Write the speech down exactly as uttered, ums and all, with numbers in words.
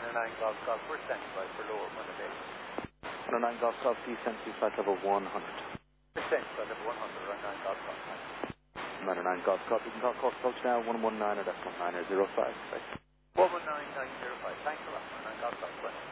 nine Golf Golf, we're standing by for lower one today. one oh nine Golf Golf, descent to flight level one hundred. Descent flight level one hundred, one oh nine Golf Golf. one oh nine Golf Golf, you can call course approach now, one one nine or decimal nine zero five. one one nine nine zero five, thanks a lot, one oh nine Golf Golf.